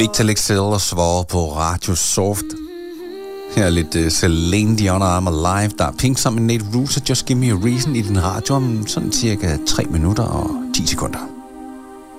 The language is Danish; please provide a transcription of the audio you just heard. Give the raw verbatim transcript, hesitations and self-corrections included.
Victor Lexell svarer på Radio Soft. Her er lidt uh, Celine Dion og I'm Alive. Der er Pink sammen med Nate Russo, Just Give Me A Reason i din radio om sådan cirka tre minutter og ti sekunder.